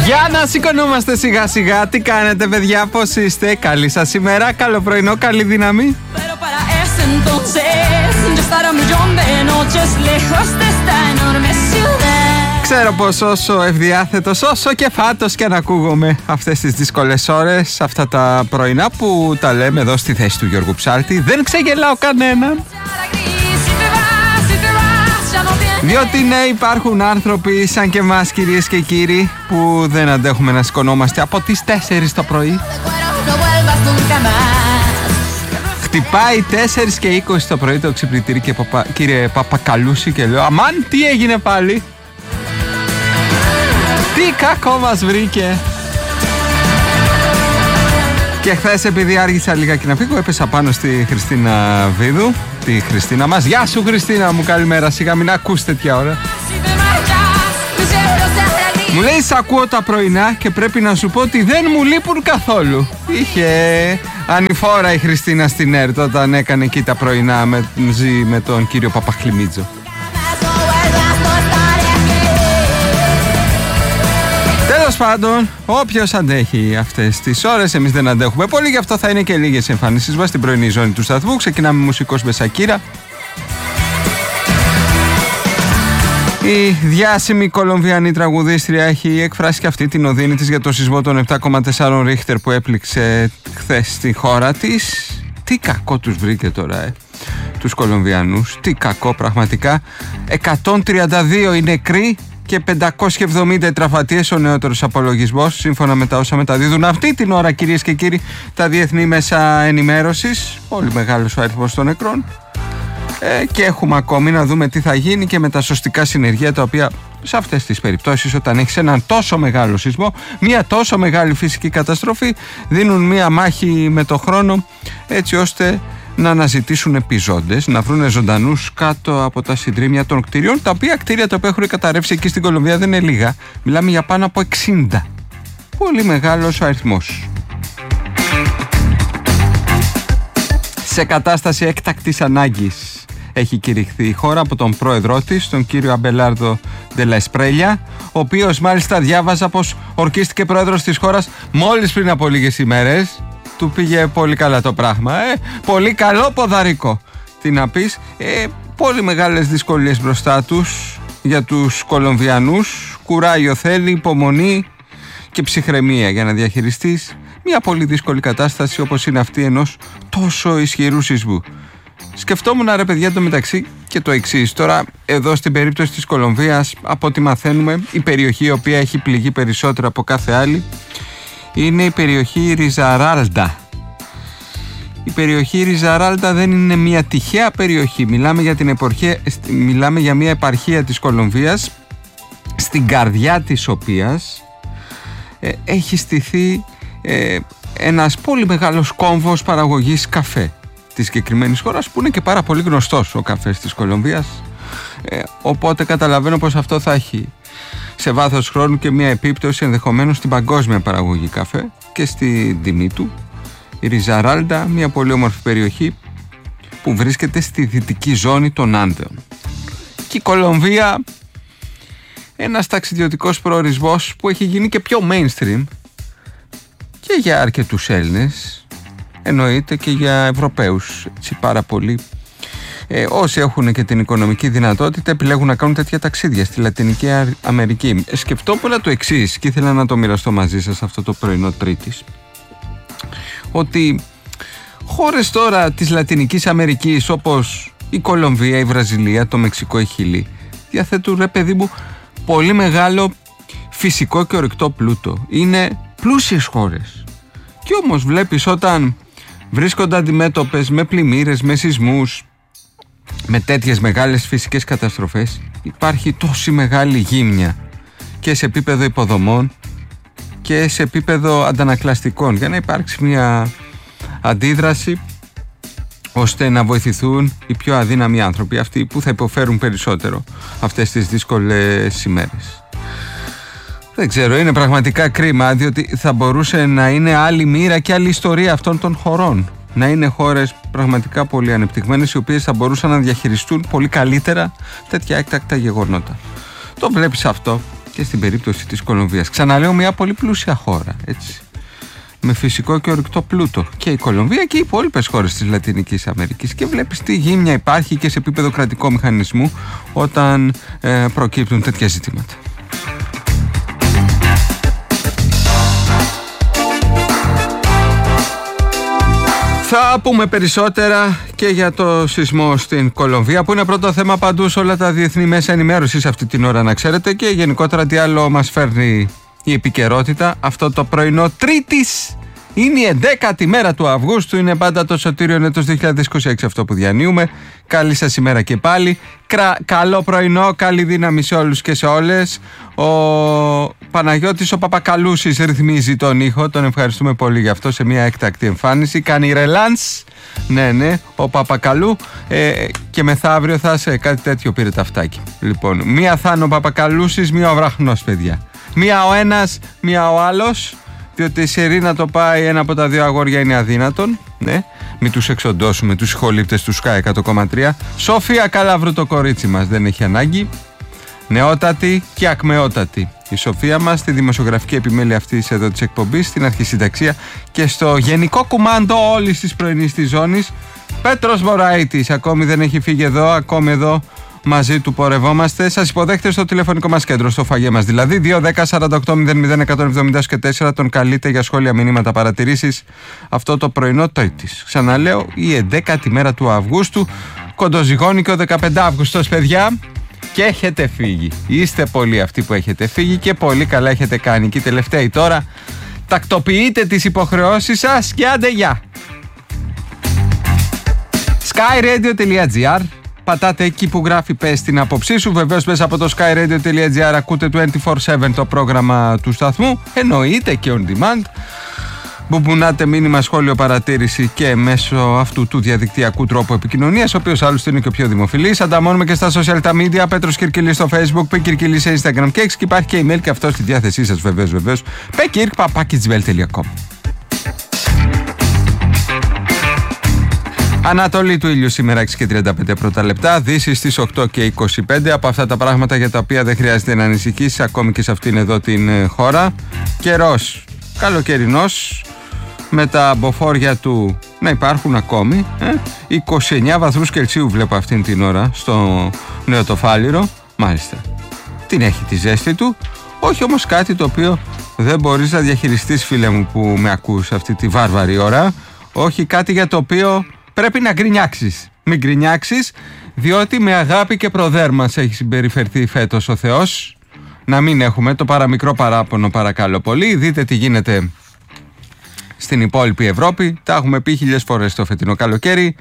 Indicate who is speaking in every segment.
Speaker 1: Για να σηκωνόμαστε σιγά σιγά. Τι κάνετε παιδιά, πώς είστε? Καλή σας ημέρα, καλό πρωινό, καλή δύναμη. Ξέρω πως όσο ευδιάθετος, όσο και φάτος και αν ακούγομαι αυτές τις δύσκολες ώρες, αυτά τα πρωινά που τα λέμε εδώ στη θέση του Γιώργου Ψάλτη, δεν ξεγελάω κανέναν. Διότι ναι, υπάρχουν άνθρωποι σαν και εμάς, κυρίες και κύριοι, που δεν αντέχουμε να σηκωνόμαστε από τις 4 το πρωί. Χτυπάει 4 και 20 το πρωί το ξυπνητήρι και κύριε Παπακαλούση και λέω αμάν, τι έγινε πάλι? Τι κακό μας βρήκε? Και χθες, επειδή άργησα λιγάκι να φύγω, έπεσα πάνω στη Χριστίνα Βίδου, τη Χριστίνα μας. Γεια σου Χριστίνα μου, καλημέρα, σιγά μην ακούς τέτοια ώρα. Μου λέει σ' ακούω τα πρωινά και πρέπει να σου πω ότι δεν μου λείπουν καθόλου. Είχε ανηφόρα η Χριστίνα στην ΕΡΤ όταν έκανε εκεί τα πρωινά μαζί με τον κύριο Παπαχλημίτζο. Τέλος πάντων, όποιος αντέχει αυτές τις ώρες, εμείς δεν αντέχουμε πολύ, γι' αυτό θα είναι και λίγες εμφανίσεις μας στην πρωινή ζώνη του σταθμού. Ξεκινάμε μουσικός με Σακύρα. Η διάσημη κολομβιανή τραγουδίστρια έχει εκφράσει και αυτή την οδύνη της για το σεισμό των 7,4 ρίχτερ που έπληξε χθες στη χώρα της. Τι κακό τους βρήκε τώρα, τους Κολομβιανούς. Τι κακό πραγματικά. 132 οι νεκροί και 570 τραυματίες ο νεότερος απολογισμός, σύμφωνα με τα όσα μεταδίδουν αυτή την ώρα, κυρίες και κύριοι, τα διεθνή μέσα ενημέρωσης. Πολύ μεγάλος ο αριθμός των νεκρών. Και έχουμε ακόμη να δούμε τι θα γίνει και με τα σωστικά συνεργεία, τα οποία σε αυτές τις περιπτώσεις, όταν έχεις έναν τόσο μεγάλο σεισμό, μια τόσο μεγάλη φυσική καταστροφή, δίνουν μια μάχη με το χρόνο, έτσι ώστε να αναζητήσουν επιζώντες, να βρουν ζωντανούς κάτω από τα συντρίμμια των κτηριών, τα οποία κτίρια τα οποία έχουν καταρρεύσει εκεί στην Κολομβία δεν είναι λίγα. Μιλάμε για πάνω από 60. Πολύ μεγάλος ο αριθμός. Σε κατάσταση έκτακτης ανάγκης έχει κηρυχθεί η χώρα από τον πρόεδρό της, τον κύριο Αμπελάρδο Ντελα Εσπρέλια, ο οποίος μάλιστα διάβαζα πως ορκίστηκε πρόεδρος της χώρας μόλις πριν από λίγες ημέρες. Του πήγε πολύ καλά το πράγμα, πολύ καλό ποδαρικό. Τι να πεις, πολύ μεγάλες δυσκολίες μπροστά τους για τους Κολομβιανούς. Κουράγιο θέλει, υπομονή και ψυχραιμία για να διαχειριστείς μια πολύ δύσκολη κατάσταση όπως είναι αυτή ενός τόσο ισχυρού σεισμού. Σκεφτόμουν ρε παιδιά το μεταξύ και το εξής. Τώρα εδώ στην περίπτωση της Κολομβίας, από ό,τι μαθαίνουμε, η περιοχή η οποία έχει πληγεί περισσότερο από κάθε άλλη είναι η περιοχή Ριζαράλντα. Η περιοχή Ριζαράλντα δεν είναι μια τυχαία περιοχή. Μιλάμε για μια επαρχία της Κολομβίας, στην καρδιά της οποίας έχει στηθεί ένας πολύ μεγάλος κόμβος παραγωγής καφέ της συγκεκριμένης χώρας, που είναι και πάρα πολύ γνωστός ο καφές της Κολομβίας. Οπότε καταλαβαίνω πως αυτό θα έχει σε βάθος χρόνου και μια επίπτωση ενδεχομένως στην παγκόσμια παραγωγή καφέ και στην τιμή του. Η Ριζαράλντα, μια πολύ όμορφη περιοχή που βρίσκεται στη δυτική ζώνη των Άνδεων. Και η Κολομβία, ένας ταξιδιωτικός προορισμός που έχει γίνει και πιο mainstream και για αρκετούς Έλληνες, εννοείται και για Ευρωπαίους, έτσι πάρα πολύ. Όσοι έχουν και την οικονομική δυνατότητα επιλέγουν να κάνουν τέτοια ταξίδια στη Λατινική Αμερική. Σκεφτόμουν το εξής και ήθελα να το μοιραστώ μαζί σας αυτό το πρωινό Τρίτης, ότι χώρες τώρα της Λατινικής Αμερικής όπως η Κολομβία, η Βραζιλία, το Μεξικό, η Χιλή διαθέτουν ρε παιδί μου πολύ μεγάλο φυσικό και ορυκτό πλούτο. Είναι πλούσιες χώρες. Και όμως βλέπεις όταν βρίσκονται αντιμέτωπες με πλημμύρες, με σεισμούς, με τέτοιες μεγάλες φυσικές καταστροφές, υπάρχει τόση μεγάλη γύμνια και σε επίπεδο υποδομών και σε επίπεδο αντανακλαστικών, για να υπάρξει μια αντίδραση ώστε να βοηθηθούν οι πιο αδύναμοι άνθρωποι, αυτοί που θα υποφέρουν περισσότερο αυτές τις δύσκολες ημέρες. Δεν ξέρω, είναι πραγματικά κρίμα, διότι θα μπορούσε να είναι άλλη μοίρα και άλλη ιστορία αυτών των χωρών. Να είναι χώρες πραγματικά πολύ ανεπτυγμένες, οι οποίες θα μπορούσαν να διαχειριστούν πολύ καλύτερα τέτοια έκτακτα γεγονότα. Το βλέπεις αυτό και στην περίπτωση της Κολομβίας. Ξαναλέω, μια πολύ πλούσια χώρα, έτσι, με φυσικό και ορυκτό πλούτο, και η Κολομβία και οι υπόλοιπες χώρες της Λατινικής Αμερικής, και βλέπεις τι γύμνια υπάρχει και σε επίπεδο κρατικού μηχανισμού όταν προκύπτουν τέτοια ζητήματα. Θα πούμε περισσότερα και για το σεισμό στην Κολομβία, που είναι πρώτο θέμα παντού σε όλα τα διεθνή μέσα ενημέρωσης αυτή την ώρα, να ξέρετε, και γενικότερα τι άλλο μας φέρνει η επικαιρότητα αυτό το πρωινό Τρίτης. Είναι η 11η μέρα του Αυγούστου, είναι πάντα το σωτήριο έτος 2026 αυτό που διανύουμε. Καλή σας ημέρα και πάλι. Καλό πρωινό, καλή δύναμη σε όλους και σε όλες. Ο Παναγιώτης ο Παπακαλούσης ρυθμίζει τον ήχο, τον ευχαριστούμε πολύ γι' αυτό, σε μια έκτακτη εμφάνιση. Κάνει ρελάνς, ναι, ο Παπακαλού, και μεθαύριο θα σε κάτι τέτοιο πήρε ταυτάκι. Λοιπόν, μία θα είναι ο Παπακαλούσης, μία ο Βραχνός, παιδιά. Μία ο ένας, μία ο άλλος. Διότι η Σερή να το πάει ένα από τα δύο αγόρια είναι αδύνατον. Ναι, μην τους εξοντώσουμε τους συγχολήπτες του Sky 100,3. Σοφία Καλαβρού το κορίτσι μας, δεν έχει ανάγκη. Νεότατη και ακμεότατη η Σοφία μας, στη δημοσιογραφική επιμέλεια αυτής εδώ της εκπομπής, στην αρχισυνταξία και στο γενικό κουμάντο όλης της πρωινής της ζώνης. Πέτρος Μωραΐτης ακόμη δεν έχει φύγει εδώ, ακόμη εδώ μαζί του πορευόμαστε. Σας υποδέχεται στο τηλεφωνικό μας κέντρο, στο φαγέ μας δηλαδή. 2-10-48-00-174. Τον καλείτε για σχόλια, μηνύματα, παρατηρήσεις αυτό το πρωινό Τρίτης. Ξαναλέω, η 11η μέρα του Αυγούστου. Κοντοζυγώνει και ο 15 Αυγούστος, παιδιά. Και έχετε φύγει. Είστε πολλοί αυτοί που έχετε φύγει και πολύ καλά έχετε κάνει. Και οι τελευταίοι τώρα τακτοποιείτε τις υποχρεώσεις σας και άντε γεια. skyradio.gr. Πατάτε εκεί που γράφει «Πες την άποψή σου». Βεβαίως μέσα από το skyradio.gr ακούτε 24/7 το πρόγραμμα του σταθμού. Εννοείται και on demand. Μπουμπουνάτε μήνυμα, σχόλιο, παρατήρηση και μέσω αυτού του διαδικτυακού τρόπου επικοινωνίας, ο οποίος άλλωστε είναι και ο πιο δημοφιλής. Ανταμώνουμε και στα social τα media. Πέτρος Κυρκυλής στο Facebook, Πεκυρκυλής σε Instagram και υπάρχει και email και αυτό στη διάθεσή σας βεβαίως. pekirk@gmail.com. Ανατολή του ήλιου σήμερα 6 και 35 πρώτα λεπτά, Δύση στις 8 και 25. Από αυτά τα πράγματα για τα οποία δεν χρειάζεται να ανησυχείς ακόμη και σε αυτήν εδώ την χώρα. Καιρός καλοκαιρινός, με τα μποφόρια του να υπάρχουν ακόμη. 29 βαθμούς Κελσίου βλέπω αυτήν την ώρα στο Νεοτοφάλιρο. Μάλιστα, την έχει τη ζέστη του. Όχι όμως κάτι το οποίο δεν μπορείς να διαχειριστείς, φίλε μου που με ακούς αυτή τη βάρβαρη ώρα. Όχι κάτι για το οποίο πρέπει να γκρινιάξεις. Μην γκρινιάξεις, διότι με αγάπη και προδέρμας έχει συμπεριφερθεί φέτος ο Θεός. Να μην έχουμε το παραμικρό παράπονο, παρακαλώ πολύ. Δείτε τι γίνεται στην υπόλοιπη Ευρώπη. Τα έχουμε πει 1000 φορές το φετινό καλοκαίρι.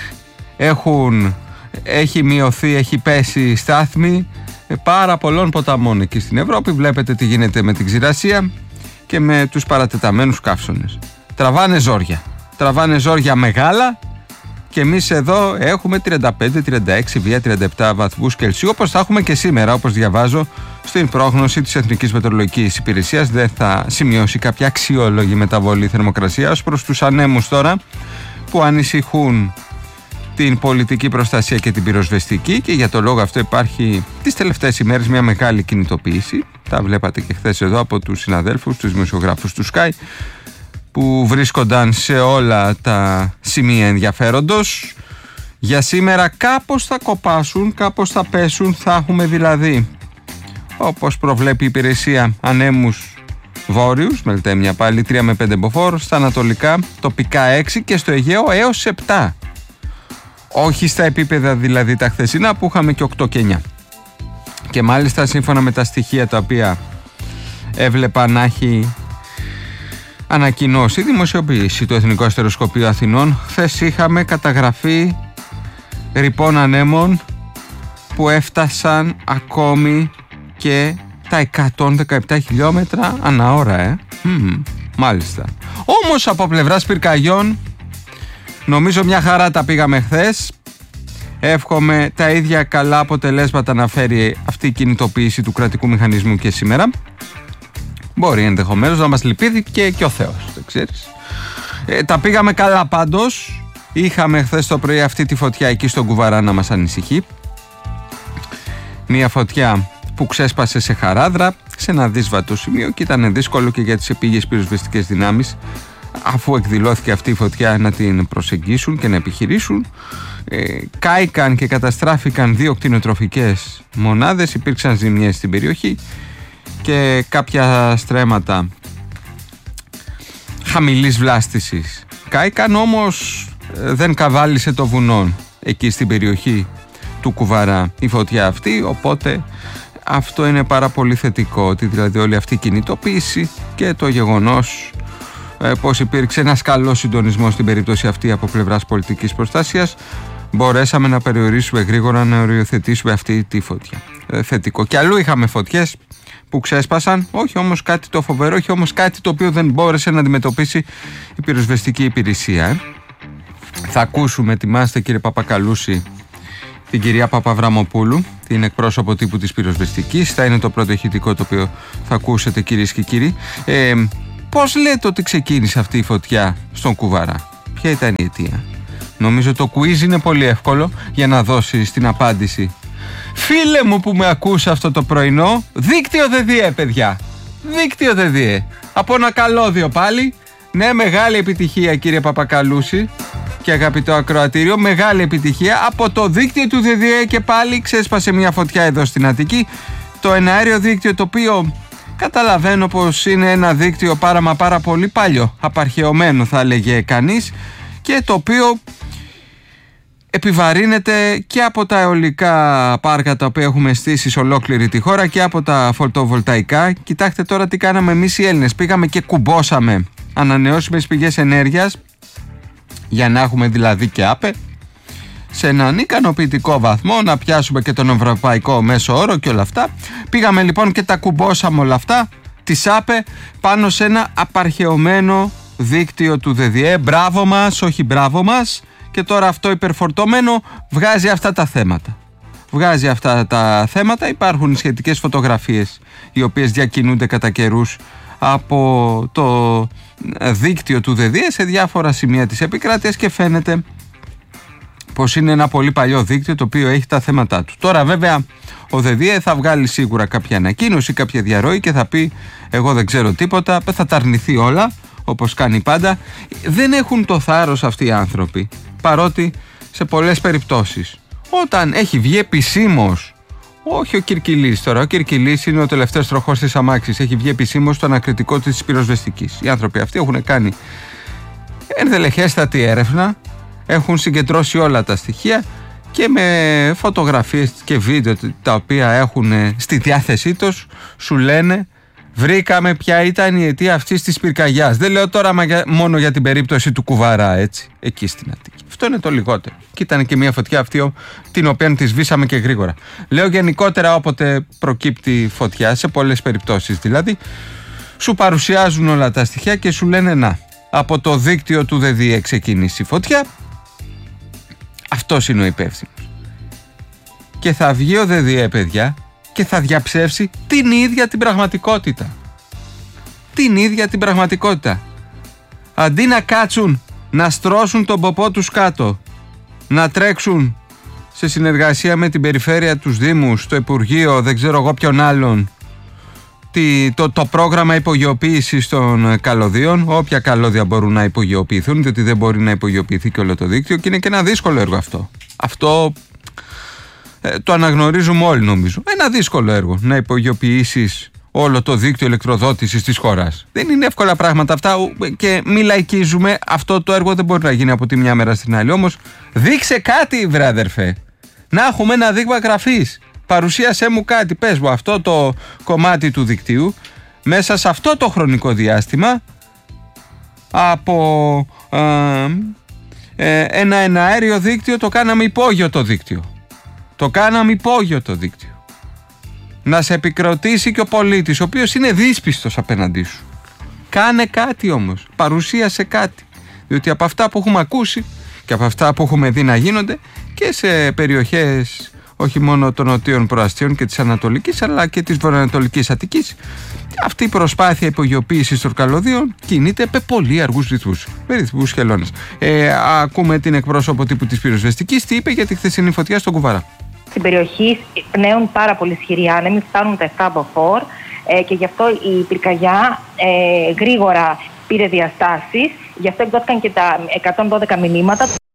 Speaker 1: Έχει μειωθεί, έχει πέσει στάθμη πάρα πολλών ποταμών εκεί στην Ευρώπη. Βλέπετε τι γίνεται με την ξηρασία και με τους παρατεταμένους καύσονες. Τραβάνε ζόρια μεγάλα. Και εμείς εδώ έχουμε 35, 36, βία 37 βαθμούς Κελσίου, όπως θα έχουμε και σήμερα, όπως διαβάζω στην πρόγνωση της Εθνικής Μετεωρολογικής Υπηρεσίας. Δεν θα σημειώσει κάποια αξιόλογη μεταβολή θερμοκρασίας προς τους ανέμους τώρα που ανησυχούν την πολιτική προστασία και την πυροσβεστική, και για το λόγο αυτό υπάρχει τις τελευταίες ημέρες μια μεγάλη κινητοποίηση. Τα βλέπατε και χθες εδώ από τους συναδέλφους, τους δημοσιογράφους του Sky, που βρίσκονταν σε όλα τα σημεία ενδιαφέροντος. Για σήμερα κάπως θα κοπάσουν, κάπως θα πέσουν. Θα έχουμε δηλαδή, όπως προβλέπει η υπηρεσία, ανέμους βόρειους, μελτέμια πάλι 3 με 5 μποφόρ, στα ανατολικά τοπικά 6 και στο Αιγαίο έως 7. Όχι στα επίπεδα δηλαδή τα χθεσινά που είχαμε και 8 και 9. Και μάλιστα σύμφωνα με τα στοιχεία τα οποία έβλεπα να έχει ανακοινώσει δημοσιοποίηση το Εθνικό Αστεροσκοπείο Αθηνών, χθες είχαμε καταγραφή ρηπών ανέμων που έφτασαν ακόμη και τα 117 χιλιόμετρα ανά ώρα. Μάλιστα. Όμως από πλευράς πυρκαγιών νομίζω μια χαρά τα πήγαμε χθες. Εύχομαι τα ίδια καλά αποτελέσματα να φέρει αυτή η κινητοποίηση του κρατικού μηχανισμού και σήμερα. Μπορεί ενδεχομένως να μας λυπηθεί και ο Θεός, δεν ξέρεις. Τα πήγαμε καλά πάντως. Είχαμε χθες το πρωί αυτή τη φωτιά εκεί στον Κουβαρά να μας ανησυχεί. Μια φωτιά που ξέσπασε σε Χαράδρα, σε ένα δύσβατο σημείο, και ήταν δύσκολο και για τις επίγειες πυροσβεστικές δυνάμεις, αφού εκδηλώθηκε αυτή η φωτιά, να την προσεγγίσουν και να επιχειρήσουν. Κάηκαν και καταστράφηκαν 2 κτηνοτροφικές μονάδες, υπήρξαν ζημιές στην περιοχή και κάποια στρέμματα χαμηλής βλάστησης κάηκαν, όμως δεν καβάλισε το βουνό εκεί στην περιοχή του Κουβαρά η φωτιά αυτή, οπότε αυτό είναι πάρα πολύ θετικό, ότι δηλαδή όλη αυτή η κινητοποίηση και το γεγονός πως υπήρξε ένας καλός συντονισμός στην περίπτωση αυτή από πλευράς πολιτικής προστασίας, μπορέσαμε να περιορίσουμε γρήγορα, να οριοθετήσουμε αυτή τη φωτιά. Θετικό. Και αλλού είχαμε φωτιές που ξέσπασαν, όχι όμως κάτι το φοβερό, όχι όμως κάτι το οποίο δεν μπόρεσε να αντιμετωπίσει η πυροσβεστική υπηρεσία. Θα ακούσουμε, ετοιμάστε κύριε Παπακαλούση, την κυρία Παπαβραμοπούλου, την εκπρόσωπο τύπου της πυροσβεστικής. Θα είναι το πρώτο ηχητικό το οποίο θα ακούσετε, κυρίες και κύριοι. Πώς λέτε ότι ξεκίνησε αυτή η φωτιά στον Κουβαρά? Ποια ήταν η αιτία? Νομίζω το quiz είναι πολύ εύκολο για να δώσεις την απάντηση. Φίλε μου που με ακούς αυτό το πρωινό, δίκτυο ΔΔΕ, παιδιά. Δίκτυο ΔΔΕ. Από ένα καλώδιο πάλι. Ναι, μεγάλη επιτυχία κύριε Παπακαλούση και αγαπητό ακροατήριο, μεγάλη επιτυχία. Από το δίκτυο του ΔΔΕ και πάλι ξέσπασε μια φωτιά εδώ στην Αττική. Το εναέριο δίκτυο, το οποίο καταλαβαίνω πως είναι ένα δίκτυο πάρα πολύ παλιό, απαρχαιωμένο θα έλεγε κανείς, και το οποίο επιβαρύνεται και από τα αιωλικά πάρκα τα οποία έχουμε στήσει σε ολόκληρη τη χώρα και από τα φωτοβολταϊκά. Κοιτάξτε τώρα τι κάναμε εμείς οι Έλληνες. Πήγαμε και κουμπώσαμε ανανεώσιμες πηγές ενέργειας, για να έχουμε δηλαδή και ΑΠΕ σε έναν ικανοποιητικό βαθμό, να πιάσουμε και τον ευρωπαϊκό μέσο όρο και όλα αυτά. Πήγαμε λοιπόν και τα κουμπώσαμε όλα αυτά, τις ΑΠΕ, πάνω σε ένα απαρχαιωμένο δίκτυο του ΔΔΕ. Μπράβο μας, όχι μπράβο μας. Και τώρα αυτό υπερφορτωμένο βγάζει αυτά τα θέματα. Βγάζει αυτά τα θέματα. Υπάρχουν σχετικές φωτογραφίες οι οποίες διακινούνται κατά καιρούς από το δίκτυο του ΔΔΕ σε διάφορα σημεία της επικράτειας και φαίνεται πως είναι ένα πολύ παλιό δίκτυο το οποίο έχει τα θέματα του. Τώρα βέβαια ο ΔΔΕ θα βγάλει σίγουρα κάποια ανακοίνωση, κάποια διαρροή και θα πει εγώ δεν ξέρω τίποτα, θα τα αρνηθεί όλα όπως κάνει πάντα. Δεν έχουν το θάρρος αυτοί οι άνθρωποι, παρότι σε πολλές περιπτώσεις όταν έχει βγει επισήμως, όχι ο Κυρκυλής τώρα, ο Κυρκυλής είναι ο τελευταίος τροχός της αμάξης, έχει βγει επισήμως στο ανακριτικό της πυροσβεστικής. Οι άνθρωποι αυτοί έχουν κάνει ενδελεχέστατη έρευνα, έχουν συγκεντρώσει όλα τα στοιχεία και με φωτογραφίες και βίντεο τα οποία έχουν στη διάθεσή τους σου λένε βρήκαμε ποια ήταν η αιτία αυτής της πυρκαγιάς. Δεν λέω τώρα μόνο για την περίπτωση του Κουβαρά, έτσι, εκεί στην Αττική. Αυτό είναι το λιγότερο. Και ήταν και μια φωτιά αυτή την οποία τη σβήσαμε και γρήγορα. Λέω γενικότερα όποτε προκύπτει φωτιά, σε πολλές περιπτώσεις δηλαδή, σου παρουσιάζουν όλα τα στοιχεία και σου λένε να, από το δίκτυο του ΔΔΕ ξεκίνησε η φωτιά, αυτός είναι ο υπεύθυνος. Και θα βγει ο ΔΔΕ, παιδιά, και θα διαψεύσει την ίδια την πραγματικότητα. Την ίδια την πραγματικότητα. Αντί να κάτσουν, να στρώσουν τον ποπό τους κάτω, να τρέξουν σε συνεργασία με την περιφέρεια, τους δήμους, το Υπουργείο, δεν ξέρω εγώ ποιον άλλον, το πρόγραμμα υπογειοποίησης των καλωδίων, όποια καλώδια μπορούν να υπογειοποιηθούν, διότι δεν μπορεί να υπογειοποιηθεί και όλο το δίκτυο και είναι και ένα δύσκολο έργο αυτό. Αυτό το αναγνωρίζουμε όλοι νομίζω. Ένα δύσκολο έργο να υπογειοποιήσεις όλο το δίκτυο ηλεκτροδότησης της χώρας. Δεν είναι εύκολα πράγματα αυτά και μη λαϊκίζουμε. Αυτό το έργο δεν μπορεί να γίνει από τη μια μέρα στην άλλη. Όμως δείξε κάτι, βρε αδερφέ. Να έχουμε ένα δείγμα γραφής. Παρουσίασέ μου κάτι. Πες μου αυτό το κομμάτι του δικτύου μέσα σε αυτό το χρονικό διάστημα από ένα εναέριο δίκτυο το κάναμε υπόγειο το δίκτυο. Το κάναμε υπόγειο το δίκτυο. Να σε επικροτήσει και ο πολίτης, ο οποίος είναι δύσπιστος απέναντί σου. Κάνε κάτι όμως, παρουσίασε κάτι. Διότι από αυτά που έχουμε ακούσει και από αυτά που έχουμε δει να γίνονται και σε περιοχές όχι μόνο των νοτίων προαστίων και της Ανατολικής αλλά και της Βορειοανατολικής Αττικής, αυτή η προσπάθεια υπογειοποίησης των καλωδίων κινείται με πολύ αργούς ρυθμούς, με ρυθμούς χελώνες. Ακούμε την εκπρόσωπο τύπου της πυροσβεστικής τι είπε για τη χθεσινή φωτιά στον Κουβαρά.
Speaker 2: Στην περιοχή πνέουν πάρα πολύ ισχυροί άνεμοι, φτάνουν τα 7 μποφόρ και γι' αυτό η πυρκαγιά γρήγορα πήρε διαστάσεις. Γι' αυτό εκδόθηκαν και τα 112 μηνύματα.